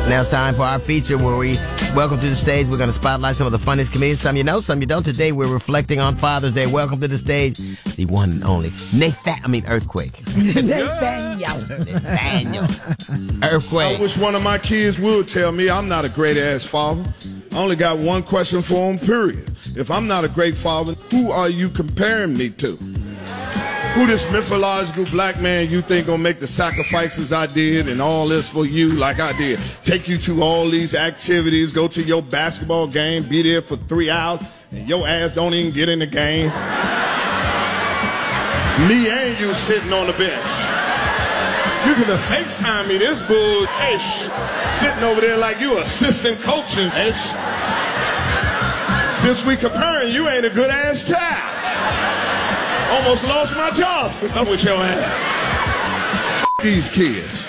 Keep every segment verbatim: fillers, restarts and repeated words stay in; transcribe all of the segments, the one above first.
Now it's time for our feature where we welcome to the stage. We're going to spotlight some of the funniest comedians. Some you know, some you don't. Today we're reflecting on Father's Day. Welcome to the stage, the one and only Nathan. I mean Earthquake. Nathaniel. Nathaniel. Earthquake. I wish one of my kids would tell me I'm not a great ass father. I only got one question for him, period. If I'm not a great father, who are you comparing me to? Who this mythological black man you think gonna make the sacrifices I did and all this for you like I did? Take you to all these activities, go to your basketball game, be there for three hours, and your ass don't even get in the game. Me and you sitting on the bench. You could have FaceTime me this bull ish, sitting over there like you assistant coaching ish. Since we comparing, you ain't a good ass child. Almost lost my job up with your ass. F these kids.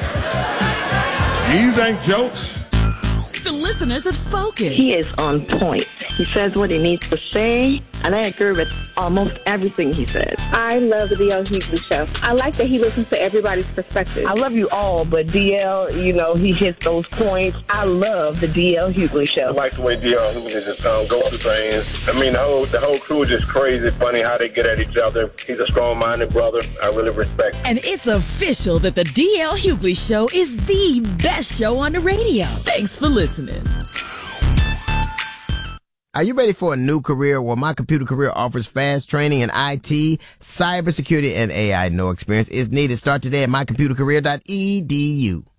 These ain't jokes. The listeners have spoken. He is on point. He says what he needs to say, and I agree with almost everything he says. I love the D L Hughley show. I like that he listens to everybody's perspective. I love you all, but D L, you know, he hits those points. I love the D L Hughley show. I like the way D L Hughley just um, goes through things. I mean, the whole the whole crew is just crazy, funny how they get at each other. He's a strong-minded brother. I really respect him. And it's official that the D L Hughley show is the best show on the radio. Thanks for listening. Are you ready for a new career? Well, My Computer Career offers fast training in I T, cybersecurity, and A I. No experience is needed. Start today at my computer career dot e d u.